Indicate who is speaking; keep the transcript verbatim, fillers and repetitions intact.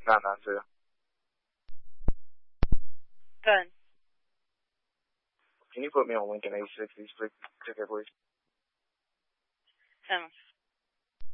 Speaker 1: Can I answer?
Speaker 2: Good.
Speaker 1: Can you put me on Lincoln eighty-six, East Ticket, please?
Speaker 2: Ten